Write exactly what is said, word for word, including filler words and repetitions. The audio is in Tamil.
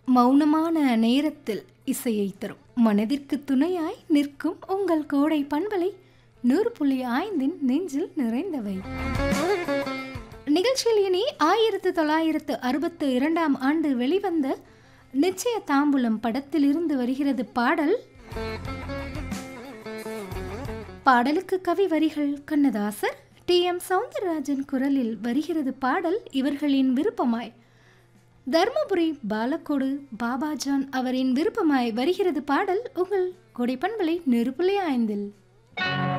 மௌனமான நேரத்தில் இசையை தரும் மனதிற்கு துணையாய் நிற்கும் உங்கள் கோடை பண்பலை நூறு புள்ளி ஐந்தின் நெஞ்சில் நிறைந்தவை. நிகழ்ச்சியில் இனி ஆயிரத்து தொள்ளாயிரத்து அறுபத்து இரண்டாம் ஆண்டு வெளிவந்த நிச்சய தாம்பூலம் படத்திலிருந்து வருகிறது பாடல். பாடலுக்கு கவி வரிகள் கண்ணதாசர், டி எம் சௌந்தரராஜன் குரலில் வருகிறது பாடல். இவர்களின் விருப்பமாய் தர்மபுரி பாலக்கோடு பாபாஜான் அவரின் விருப்பமாய் வருகிறது பாடல் உங்கள் கோடை பண்பலை நூறு புள்ளி ஐந்தில்.